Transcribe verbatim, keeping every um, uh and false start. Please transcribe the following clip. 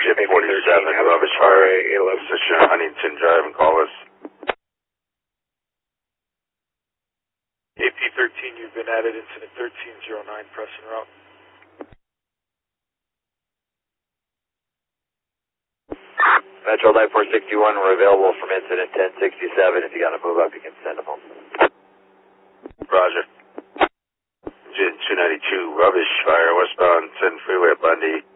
Jet forty-seven, rubbish fire, position Huntington Drive and call us. A P thirteen, you've been added, incident thirteen oh nine, press en route. Metro Light four sixty-one, we're available from incident ten sixty-seven. If you got to move up, you can send them home. Roger. Jet two ninety-two, rubbish fire, westbound ten freeway at Bundy.